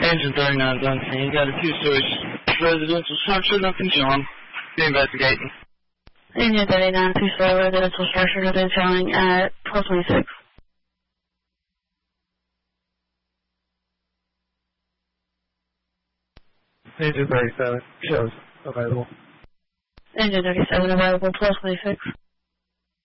Engine 39 on scene. You got a two-story residential structure, nothing showing. Be investigating. Engine 39, two-story residential structure, nothing showing at 1226. Engine 37 shows available. Engine 37 available, 1226.